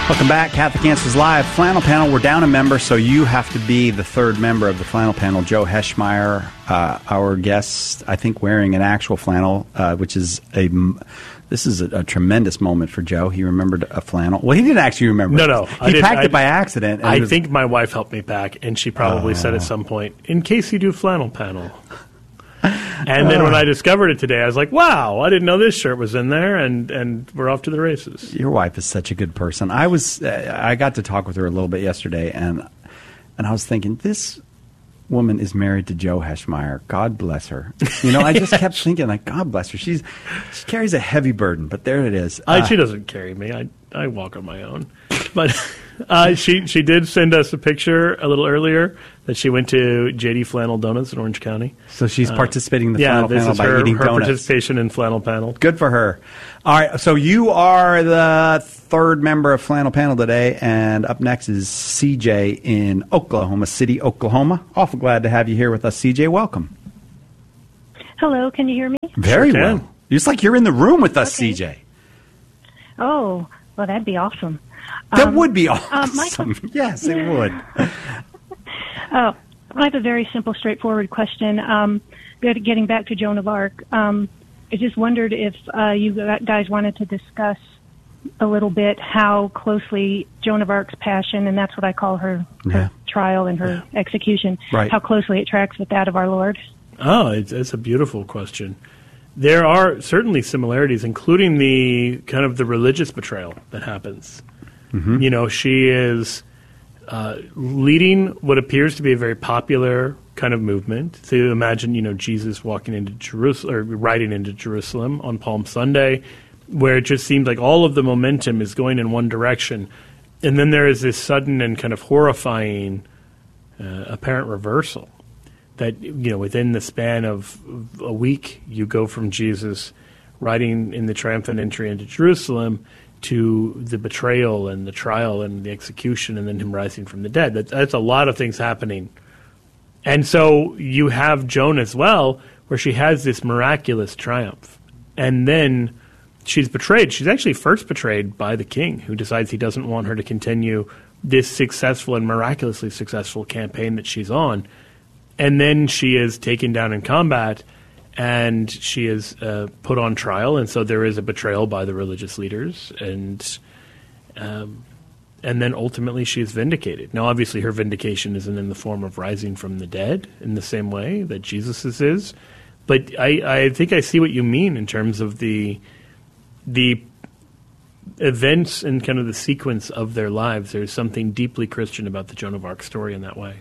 Welcome back, Catholic Answers Live. Flannel Panel, we're down a member, so you have to be the third member of the Flannel Panel. Joe Heschmeyer, our guest, I think wearing an actual flannel, which is this is a tremendous moment for Joe. He remembered a flannel. Well, he didn't actually remember. No. He packed it by accident. I think my wife helped me pack, and she probably said at some point, in case you do Flannel Panel. And then when I discovered it today, I was like, wow, I didn't know this shirt was in there, and we're off to the races. Your wife is such a good person. I got to talk with her a little bit yesterday, and I was thinking, this woman is married to Joe Heschmeyer. God bless her. I just kept thinking, like, God bless her. She carries a heavy burden, but there it is. She doesn't carry me. I walk on my own. But she did send us a picture a little earlier that she went to JD Flannel Donuts in Orange County. So she's participating in the Flannel Panel by eating donuts. Her participation in Flannel Panel. Good for her. All right, so you are the third member of Flannel Panel today, and up next is CJ in Oklahoma City, Oklahoma. Awful glad to have you here with us, CJ. Welcome. Hello, can you hear me? Very well. It's like you're in the room with us, okay. CJ. Oh, well, that'd be awesome. That would be awesome. Yes, it would. I have a very simple, straightforward question. Getting back to Joan of Arc, I just wondered if you guys wanted to discuss a little bit how closely Joan of Arc's passion, and that's what I call her trial and her execution, how closely it tracks with that of our Lord. Oh, it's a beautiful question. There are certainly similarities, including the kind of the religious betrayal that happens. Mm-hmm. She is leading what appears to be a very popular kind of movement. So imagine, Jesus walking into Jerusalem or riding into Jerusalem on Palm Sunday, where it just seems like all of the momentum is going in one direction. And then there is this sudden and kind of horrifying apparent reversal that, within the span of a week, you go from Jesus riding in the triumphant entry into Jerusalem to the betrayal and the trial and the execution and then him rising from the dead. That's a lot of things happening. And so you have Joan as well, where she has this miraculous triumph. And then she's betrayed. She's actually first betrayed by the king, who decides he doesn't want her to continue this successful and miraculously successful campaign that she's on. And then she is taken down in combat, and she is put on trial, and so there is a betrayal by the religious leaders, and then ultimately she is vindicated. Now, obviously, her vindication isn't in the form of rising from the dead in the same way that Jesus's is, but I think I see what you mean in terms of the events and kind of the sequence of their lives. There's something deeply Christian about the Joan of Arc story in that way.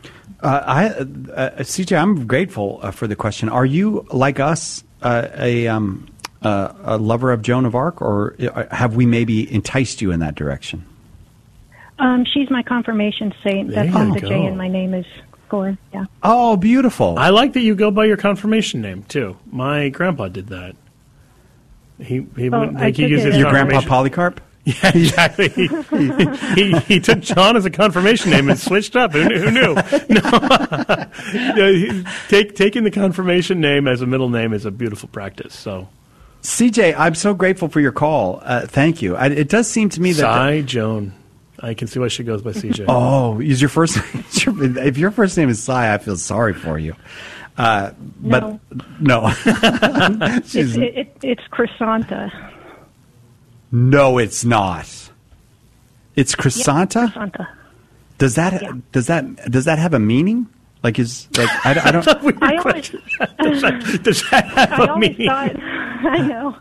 CJ, I'm grateful for the question. Are you, like us, a lover of Joan of Arc, or have we maybe enticed you in that direction? She's my confirmation saint. That's what the J in my name is for. Yeah. Oh, beautiful. I like that you go by your confirmation name, too. My grandpa did that. He uses your grandpa Polycarp? Yeah, exactly. He took John as a confirmation name and switched up. Who knew? No. Taking the confirmation name as a middle name is a beautiful practice. So, CJ, I'm so grateful for your call. Thank you. It does seem to me that Joan. I can see why she goes by CJ. Oh, is your first? If your first name is Cy, I feel sorry for you. But no. It's Chrysanta. No, it's not. It's Chrysanta? Yeah, Chrysanta. Does that have a meaning? I don't. Does that have a meaning? I know.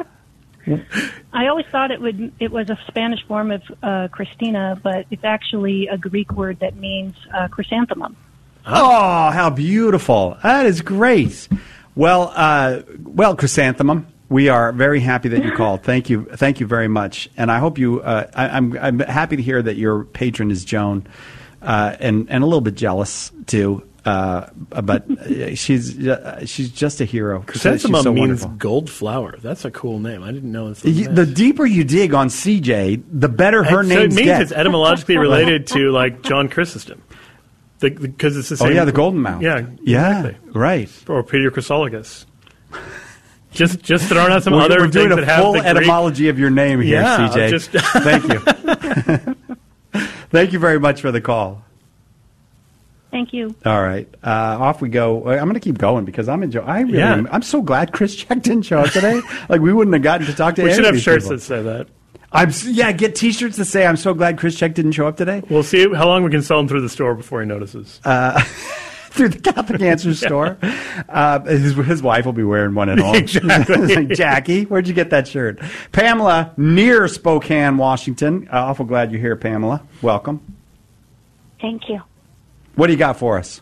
I always thought it was a Spanish form of Christina, but it's actually a Greek word that means chrysanthemum. Oh, how beautiful! That is great. Well, chrysanthemum. We are very happy that you called. Thank you very much. And I hope you. I'm happy to hear that your patron is Joan, and a little bit jealous too. But she's just a hero. Chrysanthemum means gold flower. That's a cool name. I didn't know. The deeper you dig on CJ, the better her name gets. So it means it's etymologically related to like John Chrysostom, because it's the same. Oh yeah, the golden mouth. Yeah, yeah, exactly. Right. Or Peter Chrysologus. Just throwing out some we're other doing things a that have full the Greek. etymology of your name here, Yeah, CJ. Thank you. Thank you very much for the call. Thank you. All right, off we go. I'm going to keep going because I'm so glad Chris Check didn't show up today. Like we wouldn't have gotten to talk to. We should any of have these shirts people. that say that. Get T-shirts that say "I'm so glad Chris Check didn't show up today." We'll see how long we can sell them through the store before he notices. Through the Catholic Answer store. His wife will be wearing one at home. Exactly. Like, Jackie, where'd you get that shirt? Pamela, near Spokane, Washington. Awful glad you're here, Pamela. Welcome. Thank you. What do you got for us?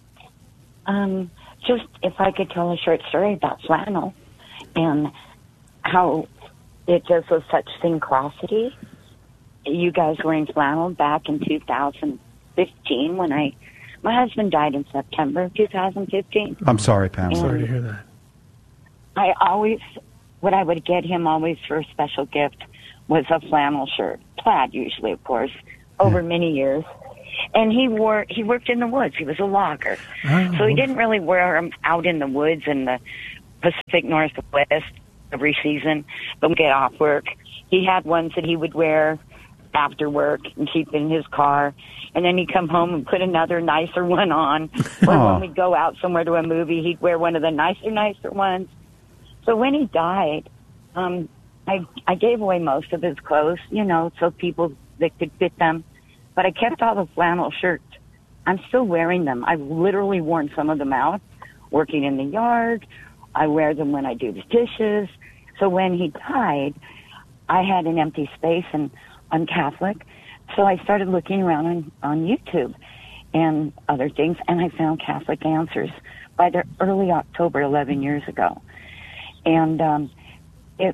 Just if I could tell a short story about flannel and how it just was such synchronicity. You guys wearing flannel back in 2015 when my husband died in September of 2015. I'm sorry, Pamela. Sorry to hear that. What I would get him always for a special gift was a flannel shirt, plaid usually, of course, over many years. And he worked in the woods. He was a logger. So he didn't really wear them out in the woods in the Pacific Northwest every season. But when we get off work, he had ones that he would wear after work and keep in his car. And then he'd come home and put another nicer one on. Or when we'd go out somewhere to a movie, he'd wear one of the nicer ones. So when he died, I gave away most of his clothes, so people that could fit them. But I kept all the flannel shirts. I'm still wearing them. I've literally worn some of them out, working in the yard. I wear them when I do the dishes. So when he died, I had an empty space, and I'm Catholic. So I started looking around on YouTube and other things, and I found Catholic Answers by the early October 11 years ago. And it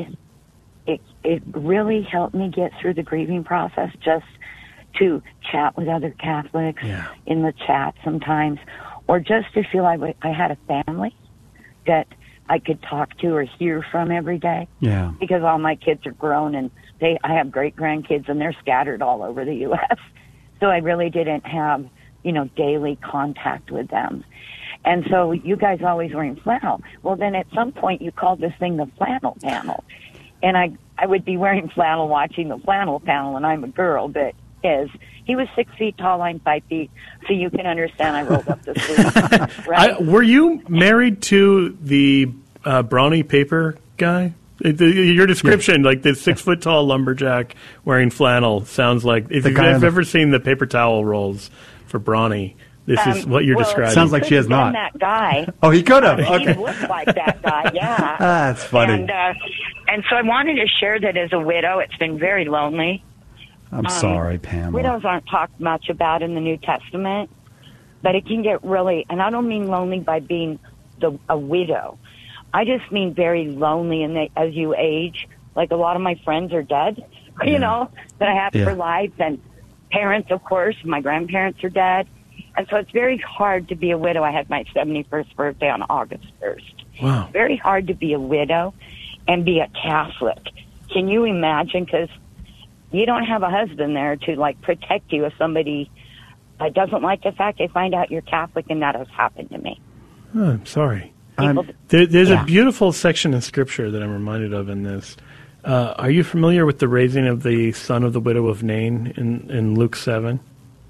really helped me get through the grieving process, just to chat with other Catholics in the chat sometimes, or just to feel I had a family that I could talk to or hear from every day. Yeah. Because all my kids are grown, and I have great-grandkids, and they're scattered all over the U.S. So I really didn't have, daily contact with them. And so you guys always wearing flannel. Well, then at some point you called this thing the flannel panel. And I would be wearing flannel watching the flannel panel, and I'm a girl, but he was 6 feet tall, I'm 5 feet, so you can understand I rolled up the sleeves. Right? Were you married to the brawny paper guy? Your description, like the 6 foot tall lumberjack wearing flannel, sounds like if you've ever seen the paper towel rolls for brawny, this is what you're describing. Sounds like she has not. That guy. Oh, he could have. Okay. He looked like that guy. Yeah. That's funny. And so I wanted to share that as a widow, it's been very lonely. I'm sorry, Pamela. Widows aren't talked much about in the New Testament, but it can get really, and I don't mean lonely by being a widow. I just mean very lonely as you age. Like a lot of my friends are dead, that I have for life, and parents, of course, my grandparents are dead. And so it's very hard to be a widow. I had my 71st birthday on August 1st. Wow. Very hard to be a widow and be a Catholic. Can you imagine? Because you don't have a husband there to, protect you if somebody doesn't like the fact they find out you're Catholic, and that has happened to me. Oh, I'm sorry. There's a beautiful section in Scripture that I'm reminded of in this. Are you familiar with the raising of the son of the widow of Nain in Luke 7?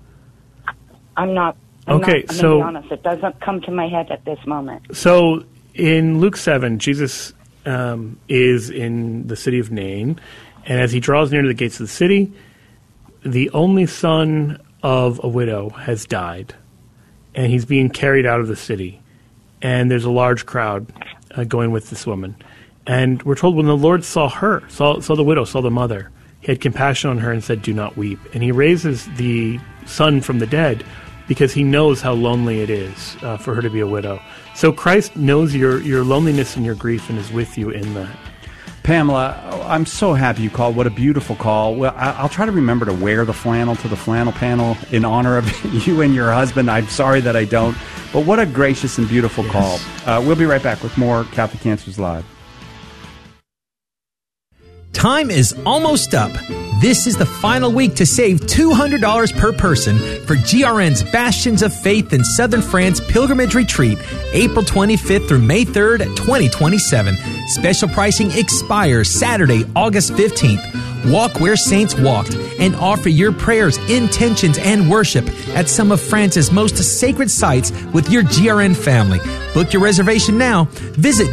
I'm not. I'm going to be honest. It doesn't come to my head at this moment. So in Luke 7, Jesus is in the city of Nain, and as he draws near to the gates of the city, the only son of a widow has died, and he's being carried out of the city. And there's a large crowd going with this woman. And we're told when the Lord saw her, saw the widow, saw the mother, he had compassion on her and said, "Do not weep." And he raises the son from the dead because he knows how lonely it is for her to be a widow. So Christ knows your loneliness and your grief and is with you in that. Pamela, I'm so happy you called. What a beautiful call. Well, I'll try to remember to wear the flannel to the flannel panel in honor of you and your husband. I'm sorry that I don't. But what a gracious and beautiful call. We'll be right back with more Catholic Answers Live. Time is almost up. This is the final week to save $200 per person for GRN's Bastions of Faith in Southern France Pilgrimage Retreat, April 25th through May 3rd, 2027. Special pricing expires Saturday, August 15th. Walk where saints walked and offer your prayers, intentions, and worship at some of France's most sacred sites with your GRN family. Book your reservation now. Visit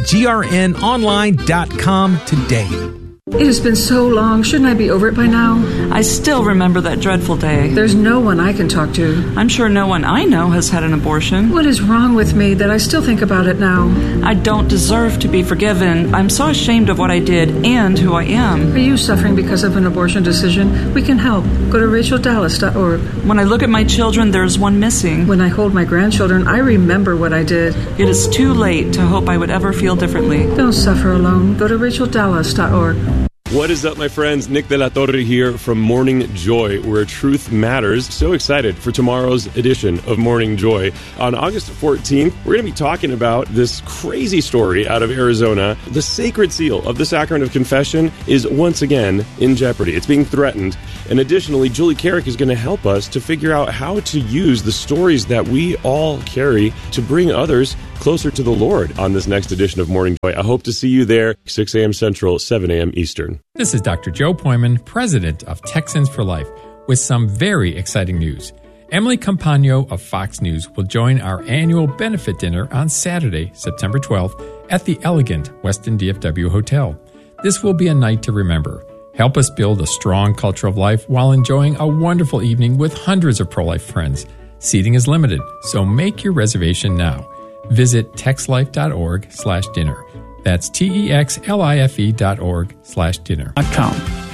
grnonline.com today. It has been so long. Shouldn't I be over it by now? I still remember that dreadful day. There's no one I can talk to. I'm sure no one I know has had an abortion. What is wrong with me that I still think about it now? I don't deserve to be forgiven. I'm so ashamed of what I did and who I am. Are you suffering because of an abortion decision? We can help. Go to RachelDallas.org. When I look at my children, there's one missing. When I hold my grandchildren, I remember what I did. It is too late to hope I would ever feel differently. Don't suffer alone. Go to RachelDallas.org. What is up, my friends? Nick De La Torre here from Morning Joy, where truth matters. So excited for tomorrow's edition of Morning Joy. On August 14th, we're going to be talking about this crazy story out of Arizona. The sacred seal of the Sacrament of Confession is once again in jeopardy. It's being threatened. And additionally, Julie Carrick is going to help us to figure out how to use the stories that we all carry to bring others closer to the Lord on this next edition of Morning Joy. I hope to see you there, 6 a.m. Central, 7 a.m. Eastern. This is Dr. Joe Poyman, president of Texans for Life, with some very exciting news. Emily Campagno of Fox News will join our annual benefit dinner on Saturday, September 12th at the elegant Westin DFW Hotel. This will be a night to remember. Help us build a strong culture of life while enjoying a wonderful evening with hundreds of pro-life friends. Seating is limited, so make your reservation now. Visit texlife.org/dinner. That's TEXLIFE.org/dinner.